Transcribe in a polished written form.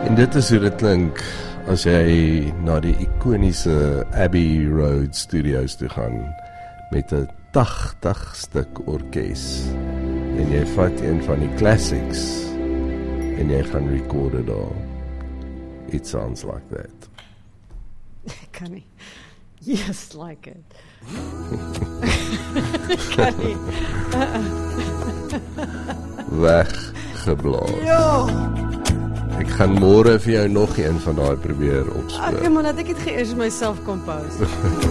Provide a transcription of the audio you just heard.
En dit is hoe dit klink as jy na die ikoniese Abbey Road Studios toe gaan met 'n 80 stuk orkes en jy vat een van die classics en jy gaan recorde daar. It sounds like that. Kan nie. Yes, like it. Kan nie. Weggeblaas. Ja. Ek gaan môre vir jou nog een van daai probeer opspoor. Ek moet net ek het geëers myself compose.